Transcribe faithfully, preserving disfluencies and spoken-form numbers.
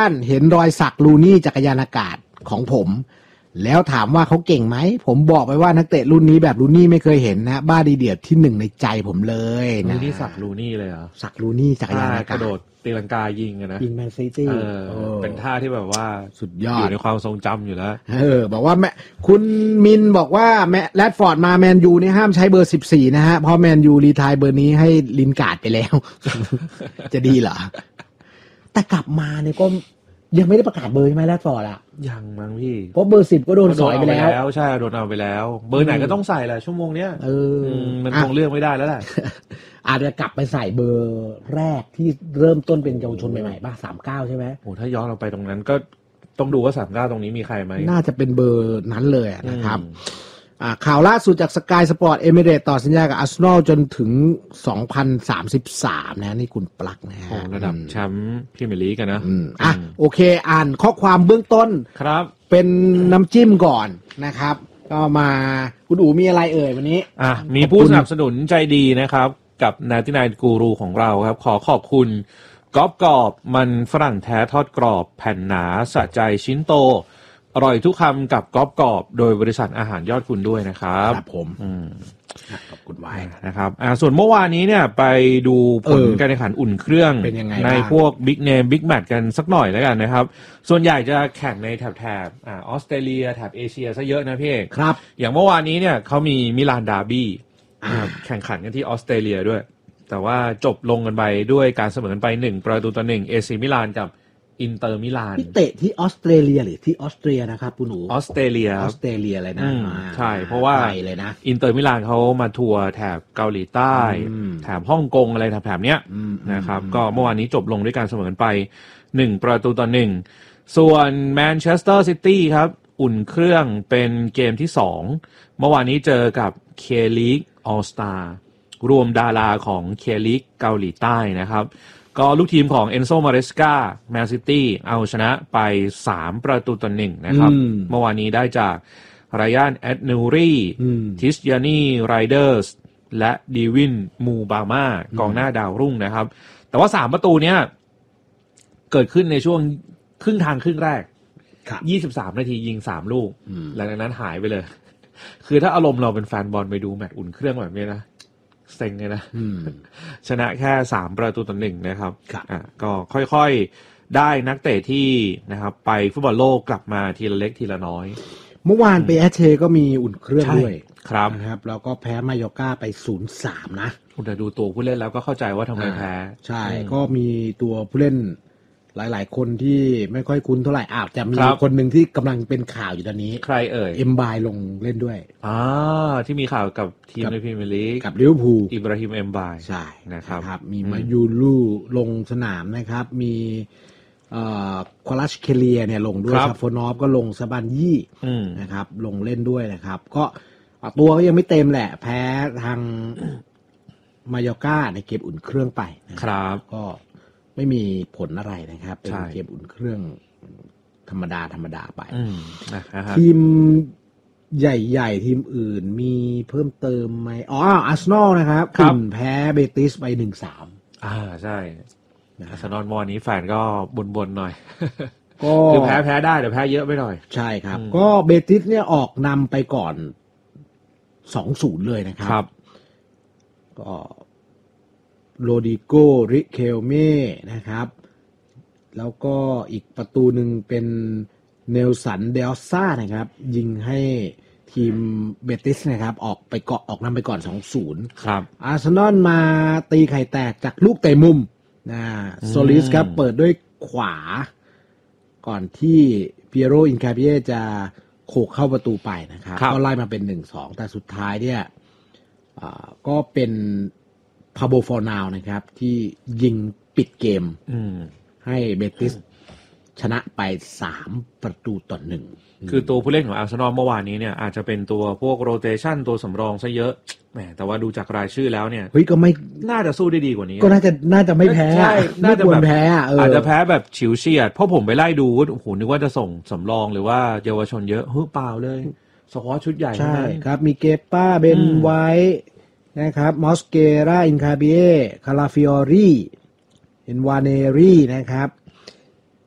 นเห็นรอยสักลูนี่จักรยานอากาศของผมแล้วถามว่าเขาเก่งไหมผมบอกไปว่านักเตะรุ่นนี้แบบลูนี่ไม่เคยเห็นนะบ้าดีเดียดที่หนึ่งในใจผมเลยนะลูนี่สักลูนี่เลยเหรอสักลูนี่จักรยานอากาศกระโดดตีลังกายิงอะนะยิงแมนซิตี้เป็นท่าที่แบบว่าสุดยอดอยู่ในความทรงจำอยู่แล้วเออบอกว่าแม่คุณมินบอกว่าแมแรดฟอร์ดมาแมนยูนี่ห้ามใช้เบอร์สิบสี่นะฮะเพราะแมนยูรีไทร์เบอร์นี้ให้ลินการ์ดไปแล้ว จะดีเหรอแต่กลับมาเนี่ยก็ยังไม่ได้ประกาศเบอร์ใช่ไหมแรดฟอร์ดอะยังมั้งพี่เพราะเบอร์สิบก็โดนสอยไปแล้วใช่โดนเอาไปแล้วเบอร์ไหนก็ต้องใส่แหละชั่วโมงเนี้ยเออมันคงเลือกไม่ได้แล้วแหละอาจจะกลับไปใส่เบอร์แรกที่เริ่มต้นเป็นเยาวชนใหม่ๆป่ะสามเก้าใช่ไหมโอ้ถ้าย้อนเราไปตรงนั้นก็ต้องดูว่าสามเก้าตรงนี้มีใครไหมน่าจะเป็นเบอร์นั้นเลยนะครับอ่าข่าวล่าสุดจากสกายสปอร์ตเอมิเรตต่อสัญญากับอาร์เซนอลจนถึงสองพันสามสิบสามนะนี่คุณปลักนะฮะระดับแชมป์พรีเมียร์ลีกกันนะอ่ะโอเคอ่านข้อความเบื้องต้นครับเป็นน้ำจิ้มก่อนนะครับก็มาคุณอู๋มีอะไรเอ่ยวันนี้อ่ะมีผู้สนับสนุนใจดีนะครับกับนาตินายกูรูของเราครับขอขอบคุณกรอบกรอบมันฝรั่งแท้ทอดกรอบแผ่นหนาสะใจชิ้นโตอร่อยทุกคำกับกรอบกรอบโดยบริษัทอาหารยอดคุณด้วยนะครับครับผมขอบคุณไว้นะครับอ่าส่วนเมื่อวานนี้เนี่ยไปดูผลการแข่งขันอุ่นเครื่องในพวกบิ๊กเนมบิ๊กแมตช์กันสักหน่อยแล้วกันนะครับส่วนใหญ่จะแข่งในแถบแถบอ่าออสเตรเลียแถบเอเชียซะเยอะนะพี่เอกครับอย่างเมื่อวานนี้เนี่ยเขามีมิลานดาร์บี้แข่งขันกันที่ออสเตรเลียด้วยแต่ว่าจบลงกันไปด้วยการเสมอกันไปหนึ่งประตูต่อหนึ่งเอซีมิลานกับอินเตอร์มิลานที่เตะที่ออสเตรเลียหรือที่ออสเตรียนะครับคุณหนูออสเตรเลียออสเตรเลียอะไรนะใช่เพราะว่าเลยนะอินเตอร์มิลานเขามาทัวร์แถบเกาหลีใต้แถบฮ่องกงอะไรแถบๆเนี้ยนะครับก็เมื่อวานนี้จบลงด้วยการเสมอกันไปหนึ่งประตูต่อหนึ่งส่วนแมนเชสเตอร์ซิตี้ครับอุ่นเครื่องเป็นเกมที่สองเมื่อวานนี้เจอกับเคลีกออลสตาร์รวมดาราของเคลีกเกาหลีใต้นะครับก็ลูกทีมของเอนโซมาเรสกาแมนซิตี้เอาชนะไปสามประตูต่อหนึ่งนะครับเมื่อวานนี้ได้จากไรอันแอดนูรีทิสยานีไรเดอร์สและดีวินมูบามากองหน้าดาวรุ่งนะครับแต่ว่าสามประตูเนี้ยเกิดขึ้นในช่วงครึ่งทางครึ่งแรกยี่สิบสามนาทียิงสามลูกหลังจากนั้นหายไปเลยคือถ้าอารมณ์เราเป็นแฟนบอลไปดูแมตช์อุ่นเครื่องแบบนี้นะเซ็งเลยนะชนะแค่สามประตูต่อหนึ่งนะครับอ่ะก็ค่อยๆได้นักเตะที่นะครับไปฟุตบอลโลกกลับมาทีละเล็กทีละน้อยเมื่อวานไปแอชเชก็มีอุ่นเครื่องด้วยครับนะครับแล้วก็แพ้มายอร์ก้าไป ศูนย์สาม นะคุณจะดูตัวผู้เล่นแล้วก็เข้าใจว่าทำไมแพ้ใช่ก็มีตัวผู้เล่นหลายๆคนที่ไม่ค่อยคุ้นเท่าไหร่อาจจะมีคนหนึ่งที่กำลังเป็นข่าวอยู่ตอนนี้ใครเอ่ยเอ็มบายลงเล่นด้วยอ่าที่มีข่าวกับทีมในพรีเมียร์ลีกกับลิเวอร์พูลอิบราฮิมเอ็มบายใช่นะครับมีมายูลูลงสนามนะครับมีเอ่อควาลัชเคเลียเนี่ยลงด้วยซาโฟนอฟก็ลงซาบันยี่นะครับลงเล่นด้วยนะครับก็ตัวก็ยังไม่เต็มแหละแพ้ทางมายอร์ก้าในเกมอุ่นเครื่องไปนะครับก็ไม่มีผลอะไรนะครับเป็นเกมอุ่นเครื่องธรรมดาธรรมดาไปทีมใหญ่ๆทีมอื่นมีเพิ่มเติมไหมอ๋ออาร์เซนอลนะครับคุณแพ้เบติสไป หนึ่งสามอ่าใช่อาร์เซนอลมอนี้แฟนก็บ่นๆหน่อยก็คือแพ้แพ้ได้แต่แพ้เยอะไปหน่อยใช่ครับก็เบติสเนี่ยออกนำไปก่อน สองศูนย์ เลยนะครับก็โรดิโกริเคลเม่นะครับแล้วก็อีกประตูหนึ่งเป็นเนลสันเดลซ่านะครับยิงให้ทีมเบติสนะครับออกไปเกาะออกนำไปก่อน สองศูนย์ครับอาร์เซนอลมาตีไข่แตกจากลูกเตะมุมนะโซลิสครับเปิดด้วยขวาก่อนที่เปียโรอินคาเบียจะโขกเข้าประตูไปนะครับก็ไล่มาเป็น หนึ่งสอง แต่สุดท้ายเนี่ยก็เป็นพาโบฟอร์นาวนะครับที่ยิงปิดเกมให้เบติสชนะไปสามประตูต่อหนึ่งคือตัวผู้เล่นของอาร์เซนอลเมื่อวานนี้เนี่ยอาจจะเป็นตัวพวกโรเตชันตัวสำรองซะเยอะแหมแต่ว่าดูจากรายชื่อแล้วเนี่ยเฮ้ยก็ไม่น่าจะสู้ได้ดีกว่านี้ก็น่าจะน่าจะไม่แพ้ใช่น่าจะแบบแพ้เอออาจจะแพ้แบบฉิวเฉียดเพราะผมไปไล่ดูโอ้โหนึกว่าจะส่งสำรองหรือว่าเยาวชนเยอะเฮ้ยเปล่าเลยสควอตชุดใหญ่ใช่ครับมีเกป้าเบนไวท์นะครับมอสเกราอินคาเบียคาราฟิออรีเอ็นวาเนรีนะครับ